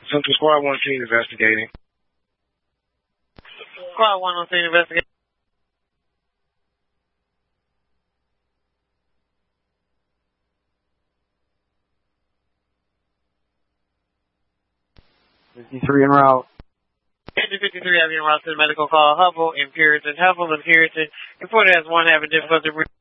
Central Squad 1 scene investigating. Squad 1 on scene investigating. '53 en route. 53 having en route to the medical call. Hubbell and Puritan. Hubbell and Puritan reported as one having difficulty